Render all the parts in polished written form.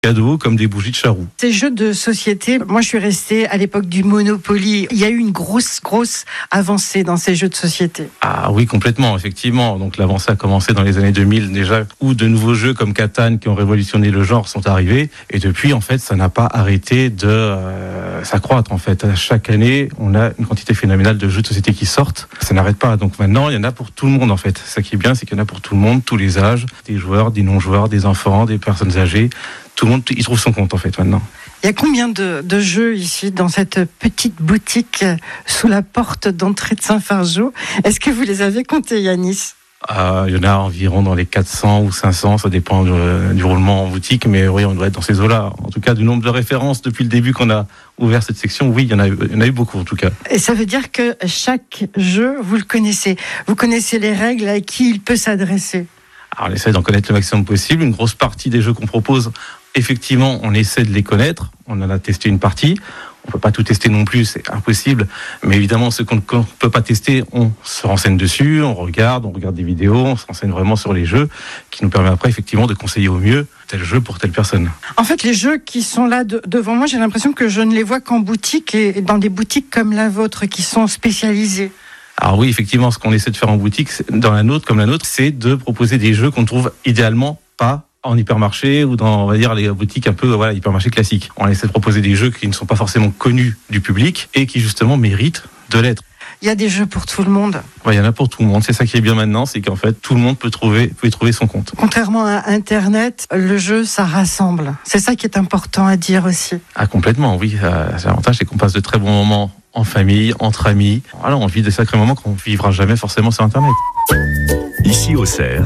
cadeaux comme des bougies de charroux. Ces jeux de société, moi je suis restée à l'époque du Monopoly. Il y a eu une grosse avancée dans ces jeux de société. Ah oui, complètement, effectivement. Donc l'avancée a commencé dans les années 2000 déjà, où de nouveaux jeux comme Catan qui ont révolutionné le genre sont arrivés. Et depuis, en fait, ça n'a pas arrêté de s'accroître. En fait, chaque année, on a une quantité phénoménale de jeux de société qui sortent. Ça n'arrête pas. Donc maintenant, il y en a pour tout le monde, en fait. Ça qui est bien, c'est qu'il y en a pour tout le monde, tous les âges, des joueurs, des non-joueurs, des enfants, des personnes âgées. Tout le monde y trouve son compte, en fait, maintenant. Il y a combien de jeux ici, dans cette petite boutique sous la porte d'entrée de Saint-Fargeau? Est-ce que vous les avez comptés, Yanis? Il y en a environ dans les 400 ou 500, ça dépend du roulement en boutique, mais oui, on doit être dans ces eaux-là. En tout cas, du nombre de références depuis le début qu'on a ouvert cette section, oui, il y en a eu beaucoup en tout cas. Et ça veut dire que chaque jeu, vous le connaissez. Vous connaissez les règles, à qui il peut s'adresser. Alors, on essaie d'en connaître le maximum possible. Une grosse partie des jeux qu'on propose, effectivement, on essaie de les connaître. On en a testé une partie. On peut pas tout tester non plus, c'est impossible. Mais évidemment, ce qu'on ne peut pas tester, on se renseigne dessus, on regarde des vidéos, on se renseigne vraiment sur les jeux, qui nous permet après, effectivement, de conseiller au mieux tel jeu pour telle personne. En fait, les jeux qui sont là devant moi, j'ai l'impression que je ne les vois qu'en boutique et dans des boutiques comme la vôtre, qui sont spécialisées. Alors oui, effectivement, ce qu'on essaie de faire en boutique, dans la nôtre, comme la nôtre, c'est de proposer des jeux qu'on trouve idéalement pas en hypermarché ou dans, on va dire, les boutiques un peu, hypermarché classiques. On essaie de proposer des jeux qui ne sont pas forcément connus du public et qui, justement, méritent de l'être. Il y a des jeux pour tout le monde. Il y en a pour tout le monde. C'est ça qui est bien maintenant, c'est qu'en fait, tout le monde peut y trouver son compte. Contrairement à Internet, le jeu, ça rassemble. C'est ça qui est important à dire aussi. Ah, complètement, oui. L'avantage, c'est qu'on passe de très bons moments en famille, entre amis. Voilà, on vit des sacrés moments qu'on ne vivra jamais forcément sur Internet. Ici au Cerf,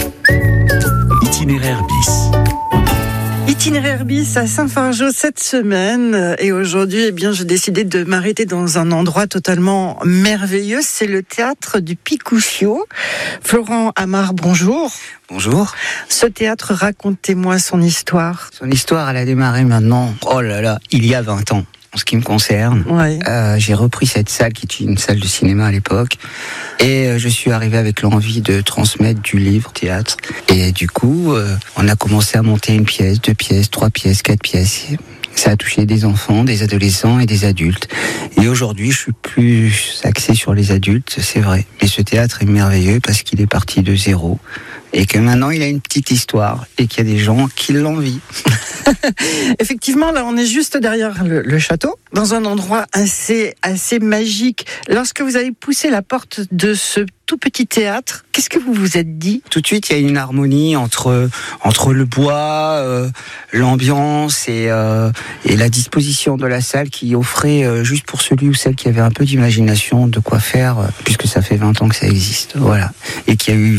itinéraire bis. Itinéraire bis à Saint-Fargeau cette semaine. Et aujourd'hui, j'ai décidé de m'arrêter dans un endroit totalement merveilleux. C'est le théâtre du Picouchio. Florent Amar, bonjour. Bonjour. Ce théâtre, racontez-moi son histoire. Son histoire, elle a démarré maintenant, il y a 20 ans. En ce qui me concerne, j'ai repris cette salle qui était une salle de cinéma à l'époque et je suis arrivé avec l'envie de transmettre du livre théâtre et du coup on a commencé à monter une pièce, 2 pièces, 3 pièces, 4 pièces. Ça a touché des enfants, des adolescents et des adultes. Et aujourd'hui, je suis plus axé sur les adultes, c'est vrai. Mais ce théâtre est merveilleux parce qu'il est parti de zéro et que maintenant il a une petite histoire et qu'il y a des gens qui l'envient. Effectivement, là, on est juste derrière le château, dans un endroit assez magique. Lorsque vous avez poussé la porte de ce tout petit théâtre, qu'est-ce que vous vous êtes dit? Tout de suite, il y a une harmonie entre le bois, l'ambiance et la disposition de la salle qui offrait, juste pour celui ou celle qui avait un peu d'imagination, de quoi faire, puisque ça fait 20 ans que ça existe. Voilà. Et qu'il y a eu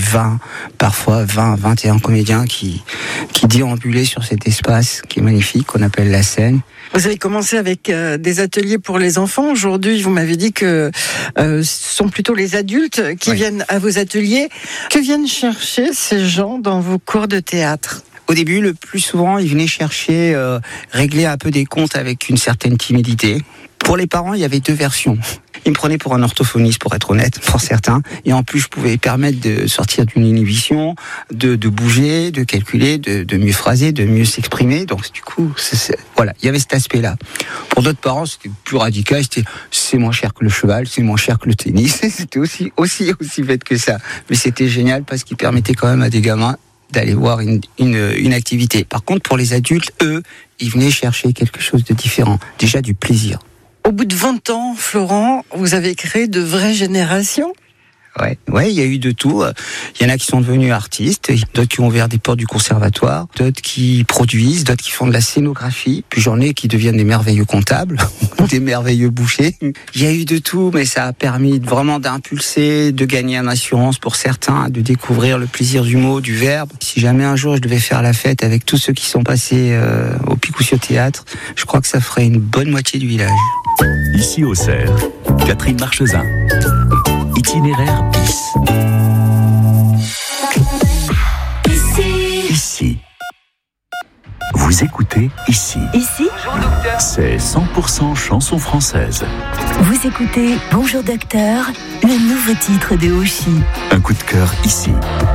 21 comédiens qui déambulaient sur cet espace qui est magnifique, qu'on appelle la scène. Vous avez commencé avec des ateliers pour les enfants. Aujourd'hui, vous m'avez dit que ce sont plutôt les adultes qui viennent à vos ateliers. Que viennent chercher ces gens dans vos cours de théâtre ? Au début, le plus souvent, ils venaient chercher, régler un peu des comptes avec une certaine timidité. Pour les parents, il y avait 2 versions. Ils me prenaient pour un orthophoniste, pour être honnête, pour certains. Et en plus, je pouvais permettre de sortir d'une inhibition, de bouger, de calculer, de mieux phraser, de mieux s'exprimer. Donc, du coup, il y avait cet aspect-là. Pour d'autres parents, c'était plus radical. C'est moins cher que le cheval, c'est moins cher que le tennis. C'était aussi bête que ça. Mais c'était génial parce qu'il permettait quand même à des gamins d'aller voir une activité. Par contre, pour les adultes, eux, ils venaient chercher quelque chose de différent. Déjà du plaisir. Au bout de 20 ans, Florent, vous avez créé de vraies générations ? Ouais, il y a eu de tout. Il y en a qui sont devenus artistes, d'autres qui ont ouvert des portes du conservatoire, d'autres qui produisent, d'autres qui font de la scénographie. Puis j'en ai qui deviennent des merveilleux comptables, des merveilleux bouchers. Il y a eu de tout, mais ça a permis vraiment d'impulser, de gagner en assurance pour certains, de découvrir le plaisir du mot, du verbe. Si jamais un jour je devais faire la fête avec tous ceux qui sont passés au Picouchio Théâtre, je crois que ça ferait une bonne moitié du village. Ici au Cerf, Catherine Marchesin. Itinéraire bis. Ici. Vous écoutez Ici. Ici, C'est 100% chanson française. vous écoutez Bonjour Docteur, le nouveau titre de Oshi. Un coup de cœur ici.